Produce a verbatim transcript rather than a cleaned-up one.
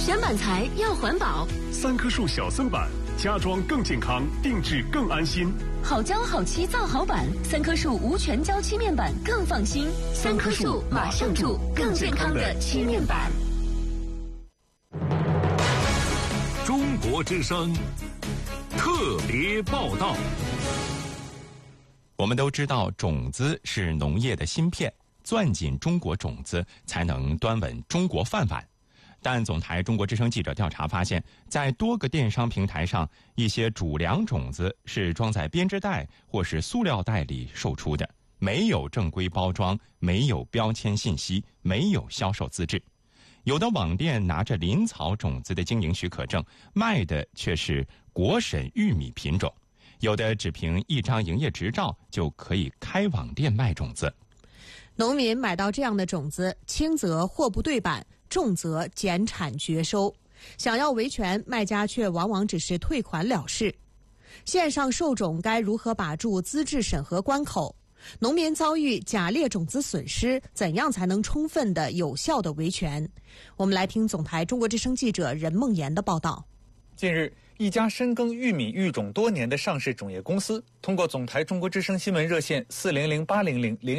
选板材要环保， 三棵树小森板，家装更健康，定制更安心。 好胶好漆造好板，三棵树无全胶漆面板更放心。三棵树马上住更健康的漆面板。 中国之声特别报道。 我们都知道，种子是农业的芯片，攥紧中国种子，才能端稳中国饭碗。但总台中国之声记者调查发现，在多个电商平台上，一些主粮种子是装在编织袋或是塑料袋里售出的，没有正规包装，没有标签信息，没有销售资质。有的网店拿着林草种子的经营许可证，卖的却是国审玉米品种。有的只凭一张营业执照就可以开网店卖种子。 农民买到这样的种子，轻则货不对版，重则减产绝收。想要维权，卖家却往往只是退款了事。线上售种该如何把住资质审核关口？农民遭遇假劣种子损失，怎样才能充分的、有效的维权？我们来听总台中国之声记者任梦妍的报道。 近日，一家深耕玉米育种多年的上市种业公司，通过总台中国之声新闻热线四零零八零零零